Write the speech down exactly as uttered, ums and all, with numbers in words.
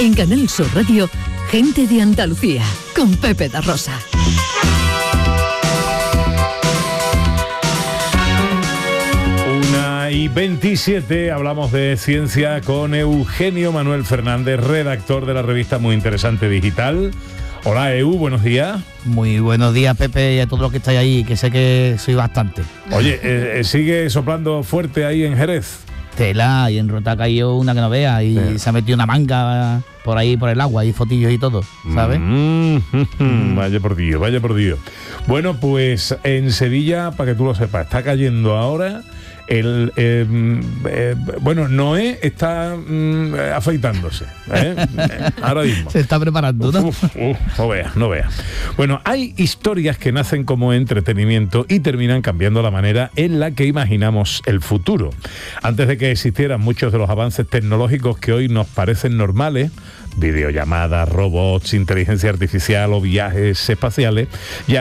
En Canal Sur Radio, Gente de Andalucía, con Pepe da Rosa. Una y veintisiete, hablamos de ciencia con Eugenio Manuel Fernández, redactor de la revista Muy Interesante Digital. Hola, Eu, buenos días. Muy buenos días, Pepe, y a todos los que estáis ahí, que sé que soy bastante. Oye, eh, eh, ¿sigue soplando fuerte ahí en Jerez? Tela, y en Rota ha caído una que no vea, y sí. Se ha metido una manga por ahí, por el agua, y fotillos y todo, ¿sabes? Mm, mm, vaya por Dios, vaya por Dios. Bueno, pues en Sevilla, para que tú lo sepas, está cayendo ahora... El, eh, eh, bueno, Noé está mm, afeitándose, ¿eh? Ahora mismo. Se está preparando, ¿no? Uf, uf, no veas, no veas. Bueno, hay historias que nacen como entretenimiento y terminan cambiando la manera en la que imaginamos el futuro. Antes de que existieran muchos de los avances tecnológicos que hoy nos parecen normales, videollamadas, robots, inteligencia artificial o viajes espaciales, ya